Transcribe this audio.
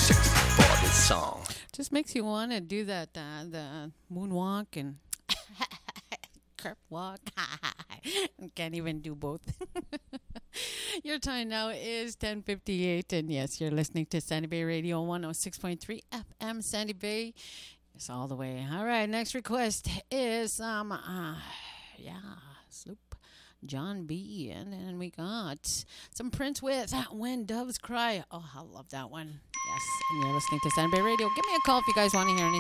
for this song. Just makes you want to do that, the moonwalk and crep walk. Can't even do both. Your time now is 10:58, and yes, you're listening to Sandy Bay Radio 106.3 FM Sandy Bay. It's all the way. All right, next request is Sloop John B. And then we got some Prince with When Doves Cry. Oh, I love that one. Yes, and you're listening to Sandy Bay Radio. Give me a call if you guys want to hear anything.